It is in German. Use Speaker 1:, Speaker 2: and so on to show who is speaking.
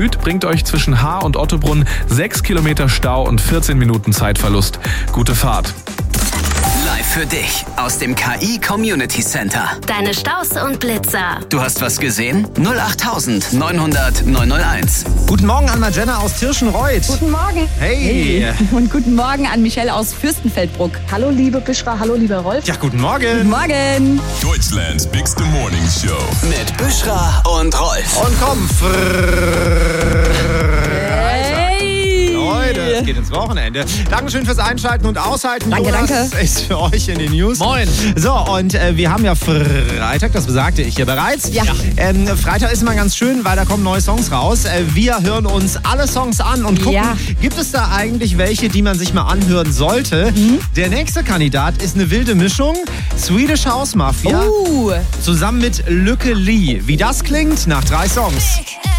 Speaker 1: bringt euch zwischen Haar und Ottobrunn 6 Kilometer Stau und 14 Minuten Zeitverlust. Gute Fahrt.
Speaker 2: Live für dich aus dem KI Community Center.
Speaker 3: Deine Staus und Blitzer.
Speaker 2: Du hast was gesehen? 08900 901.
Speaker 4: Guten Morgen an Margenna aus Tirschenreuth.
Speaker 5: Guten Morgen.
Speaker 4: Hey.
Speaker 5: Und guten Morgen an Michelle aus Fürstenfeldbruck.
Speaker 6: Hallo liebe Büschra, hallo lieber Rolf.
Speaker 4: Ja, guten Morgen.
Speaker 5: Guten Morgen.
Speaker 7: Deutschlands bigste Morning Show.
Speaker 2: Mit Büschra und Rolf.
Speaker 4: Und komm, Leute, es geht ins Wochenende. Dankeschön fürs Einschalten und Aushalten.
Speaker 5: Danke,
Speaker 4: Jonas
Speaker 5: danke.
Speaker 4: ist für euch in den News.
Speaker 1: Moin.
Speaker 4: So, und wir haben ja Freitag, das besagte ich ja bereits.
Speaker 5: Ja.
Speaker 4: Freitag ist immer ganz schön, weil da kommen neue Songs raus. Wir hören uns alle Songs an und gucken,
Speaker 5: Ja.
Speaker 4: gibt es da eigentlich welche, die man sich mal anhören sollte? Der nächste Kandidat ist eine wilde Mischung. Swedish House Mafia zusammen mit Lykke Li. Wie das klingt nach 3 Songs.